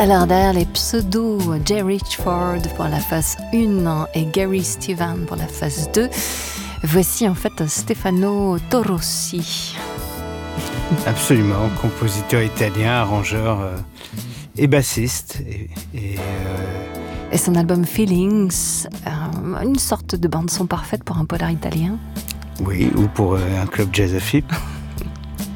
Alors derrière les pseudos Jerry Richford pour la phase 1 et Gary Steven pour la phase 2, voici en fait Stefano Torossi. Absolument, compositeur italien, arrangeur et bassiste. Et son album Feelings, une sorte de bande-son parfaite pour un polar italien. Oui, ou pour un club jazz à filles.